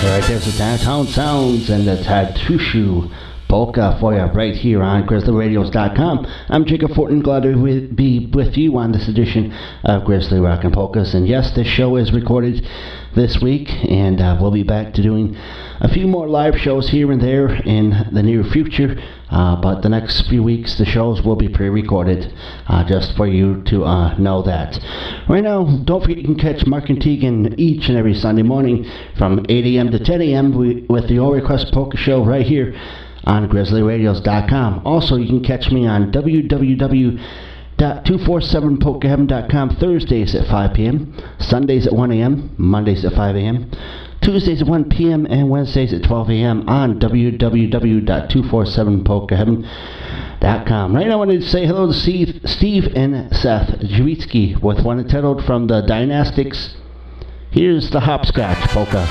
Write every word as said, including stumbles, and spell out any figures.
Alright, there's the Downtown Sounds and the Tattoo Shoe polka for you right here on Grizzly Radios dot com. I'm Jacob Fortin, glad to be with you on this edition of Grizzly Rock and Polkas. And yes, this show is recorded this week, and uh, we'll be back to doing a few more live shows here and there in the near future. Uh, but the next few weeks, the shows will be pre-recorded, uh, just for you to uh, know that. Right now, don't forget you can catch Mark and Tegan each and every Sunday morning from eight a.m. to ten a.m. with the All Request Polka Show right here on Grizzly Radios dot com. Also, you can catch me on w w w dot two forty-seven polka heaven dot com Thursdays at five p.m., Sundays at one a.m., Mondays at five a.m., Tuesdays at one p.m., and Wednesdays at twelve a.m. on w w w dot two forty-seven polka heaven dot com. Right now I wanted to say hello to Steve, Steve and Seth Jawitsky with one entitled From the Dynastics. Here's the Hopscotch Polka.